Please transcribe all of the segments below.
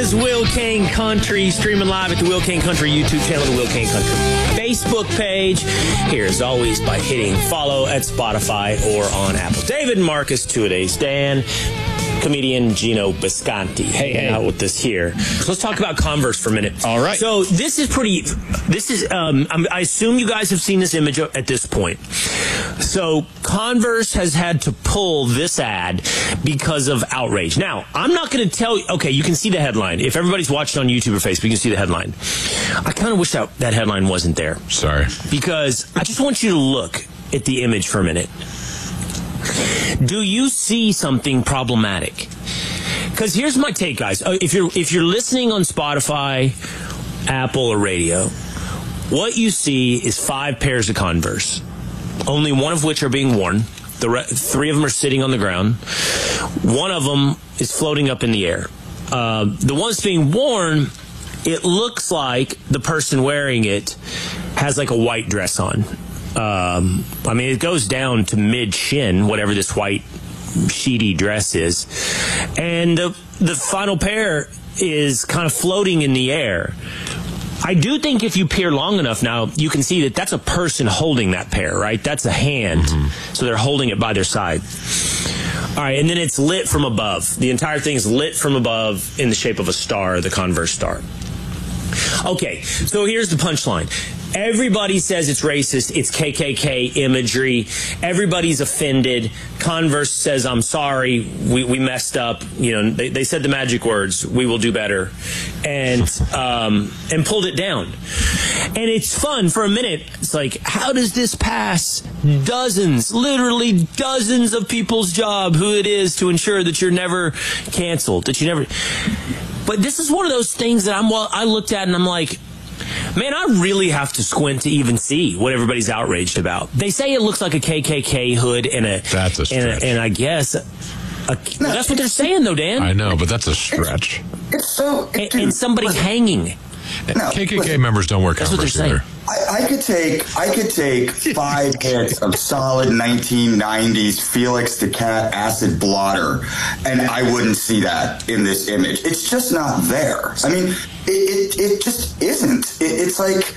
is Will Kane Country, streaming live at the Will Kane Country YouTube channel, the Will Kane Country Facebook page. Here, as always, by hitting follow at Spotify or on Apple. David and Marcus, two-a-days. Dan, comedian Gino Bisconti. Hey. Out with us here. So let's talk about Converse for a minute. All right. So I assume you guys have seen this image at this point. So Converse has had to pull this ad because of outrage. Now, I'm not going to tell you, okay, you can see the headline. If everybody's watching on YouTube or Facebook, you can see the headline. I kind of wish that headline wasn't there. Sorry. Because I just want you to look at the image for a minute. Do you see something problematic? Because here's my take, guys. If you're listening on Spotify, Apple, or radio, what you see is 5 pairs of Converse, only one of which are being worn. Three of them are sitting on the ground. One of them is floating up in the air. The ones being worn, it looks like the person wearing it has like a white dress on. It goes down to mid-shin, whatever this white sheety dress is. And the final pair is kind of floating in the air. I do think if you peer long enough now, you can see that that's a person holding that pair, right? That's a hand. Mm-hmm. So they're holding it by their side. All right, and then it's lit from above. The entire thing is lit from above in the shape of a star, the Converse star. Okay, so here's the punchline. Everybody says it's racist. It's KKK imagery. Everybody's offended. Converse says, I'm sorry. We messed up. You know, they said the magic words, we will do better, and pulled it down. And it's fun for a minute. It's like, how does this pass literally dozens of people's job who it is to ensure that you're never canceled, that you never... But this is one of those things that I looked at and I'm like, man, I really have to squint to even see what everybody's outraged about. They say it looks like a KKK hood and that's a stretch. And I guess that's what they're saying, though, Dan. I know, but that's a stretch. And somebody's hanging. No, KKK members don't wear Converse either. I could take 5 hits of solid 1990s Felix the Cat acid blotter, and I wouldn't see that in this image. It's just not there. I mean, it just isn't. It's like,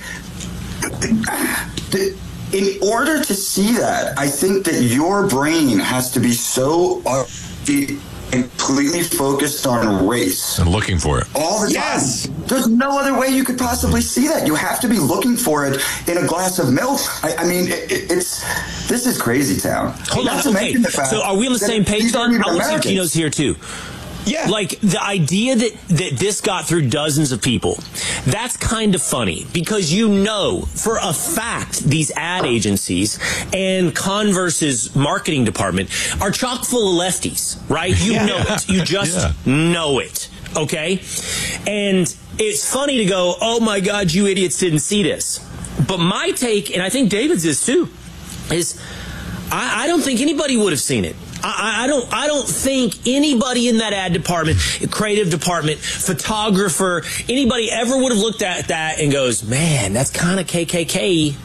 in order to see that, I think that your brain has to be so completely focused on race and looking for it all the time. Yes, there's no other way you could possibly see that. You have to be looking for it in a glass of milk. I mean, this is crazy town. Hold on, okay. So are we on the same page then? I want to see if Gino's here too. Yeah. Like, the idea that this got through dozens of people, that's kind of funny because you know for a fact these ad agencies and Converse's marketing department are chock full of lefties, right? You know it. You just know it, okay? And it's funny to go, oh my God, you idiots didn't see this. But my take, and I think David's is too, is I don't think anybody would have seen it. I don't think anybody in that ad department, creative department, photographer, anybody ever would have looked at that and goes, man, that's kind of KKK.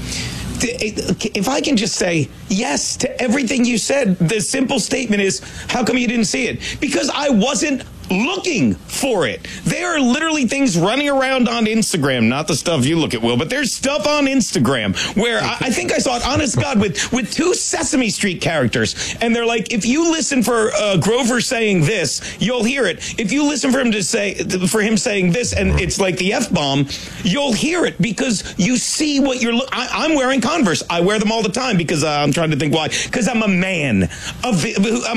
If I can just say yes to everything you said, the simple statement is, how come you didn't see it? Because I wasn't looking for it. There are literally things running around on Instagram, not the stuff you look at, Will, but there's stuff on Instagram where I think I saw it, honest God, with 2 Sesame Street characters, and they're like, if you listen for Grover saying this, you'll hear it. If you listen for him saying this, and it's like the F-bomb, you'll hear it because you see what you're I'm wearing Converse. I wear them all the time because I'm trying to think why. Because I'm a man.